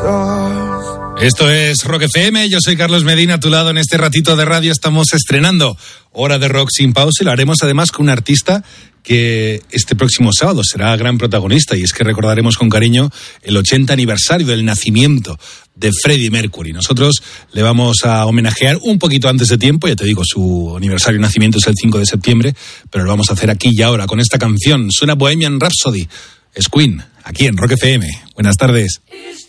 Esto es Rock FM, yo soy Carlos Medina, a tu lado en este ratito de radio estamos estrenando Hora de Rock sin pausa y lo haremos además con un artista que este próximo sábado será gran protagonista y es que recordaremos con cariño el 80 aniversario del nacimiento de Freddie Mercury. Nosotros le vamos a homenajear un poquito antes de tiempo, ya te digo, su aniversario de nacimiento es el 5 de septiembre, pero lo vamos a hacer aquí y ahora con esta canción. Suena Bohemian Rhapsody, es Queen, aquí en Rock FM. Buenas tardes.